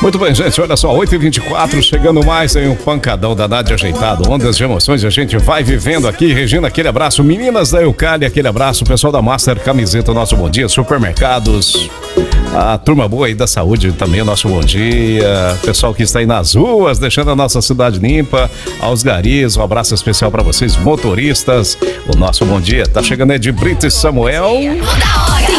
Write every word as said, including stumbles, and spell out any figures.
Muito bem, gente, olha só, oito e vinte e quatro, chegando mais em um pancadão danado e ajeitado, ondas de emoções, a gente vai vivendo aqui. Regina, aquele abraço, meninas da Eucália, aquele abraço, pessoal da Master Camiseta, nosso bom dia, supermercados, a turma boa aí da saúde também, nosso bom dia, pessoal que está aí nas ruas, deixando a nossa cidade limpa, aos garis, um abraço especial para vocês, motoristas, o nosso bom dia, tá chegando aí de Brito e Samuel.